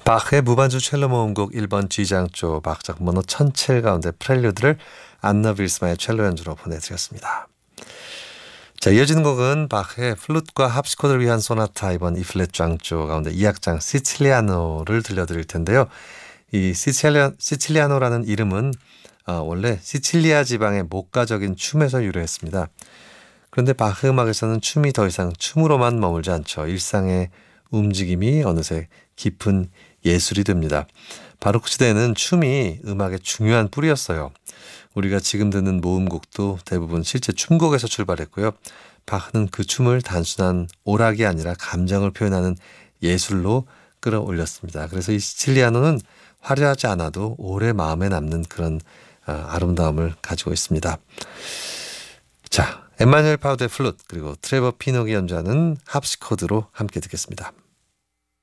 바흐의 무반주 첼로 모음곡 1번 G장조 박작 번호 1007 가운데 프렐류드를 안나 빌스마의 첼로 연주로 보내드렸습니다. 자, 이어지는 곡은 바흐의 플룻과 합시코드를 위한 소나타 2번 E플랫 장조 가운데 2악장 시칠리아노를 들려드릴 텐데요. 이 시칠리아노라는 이름은 원래 시칠리아 지방의 목가적인 춤에서 유래했습니다. 그런데 바흐 음악에서는 춤이 더 이상 춤으로만 머물지 않죠. 일상의 움직임이 어느새 깊은 예술이 됩니다. 바로크 시대에는 춤이 음악의 중요한 뿌리였어요. 우리가 지금 듣는 모음곡도 대부분 실제 춤곡에서 출발했고요. 바흐는 그 춤을 단순한 오락이 아니라 감정을 표현하는 예술로 끌어올렸습니다. 그래서 이 시칠리아노는 화려하지 않아도 오래 마음에 남는 그런 아름다움을 가지고 있습니다. 자, 엠마누엘 파우드의 플룻 그리고 트레버 피녹이 연주하는 합시코드로 함께 듣겠습니다.